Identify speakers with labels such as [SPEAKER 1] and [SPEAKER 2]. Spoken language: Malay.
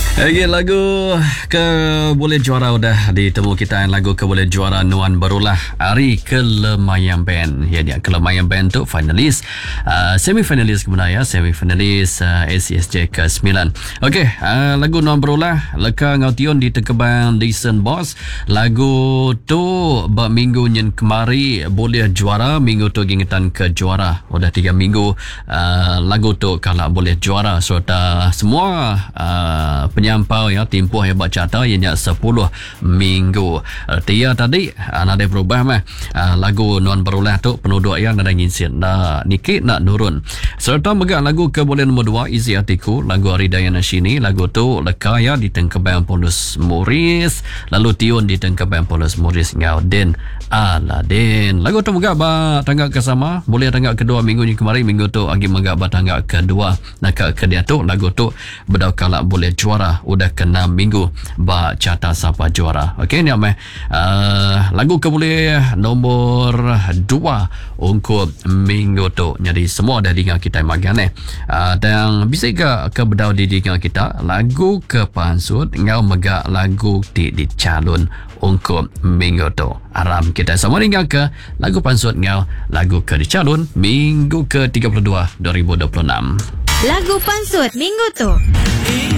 [SPEAKER 1] Okay, lagu ke Boleh Juara udah ditemu kita. Lagu ke Boleh Juara Nuan Barulah Hari Kelemayan Band. Ya, dia Kelemayan Band tu finalis, semi-finalis kemudian ya, semi-finalis ACSJ ke-9. Okey, lagu Nuan Barulah Leka Ngaution di Tekebang Decent Boss. Lagu tu berminggu yang kemari Boleh Juara, minggu tu gingitan ke juara. Udah 3 minggu lagu tu kalau Boleh Juara. So semua penyampau ya, tempoh yang baca cerita ianya 10 minggu. Tia tadi ada berubah mah. Lagu Nuan Barulah tu penduduk yang ada nginsin nak nikit nak nurun. Serta megak lagu ke Boleh nombor 2 Izi Hatiku, lagu Arida Yanashini. Lagu tu leka ya di Tengkebang Polus Muris, lalu Tiun di Tengkebang Polus Muris Ngaudin Aladin. Lagu tu megak ba tanggal kesama boleh tanggal kedua minggu ni kemarin, minggu tu agi megak ba tanggal kedua. Nak ke dia tu lagu tu bedau kala Boleh Juara udah kena minggu ba cata siapa juara. Okey ni amai lagu ke Boleh nombor 2 untuk minggu tu. Jadi semua dah dengar kita magan dan bisa ke bedau di dengar kita lagu ke Pansut ngau megak lagu di calon untuk minggu tu. Aram kita semua dengar ke lagu Pansut ngau lagu ke di calon minggu ke 32 2026.
[SPEAKER 2] Lagu Pansut minggu tu.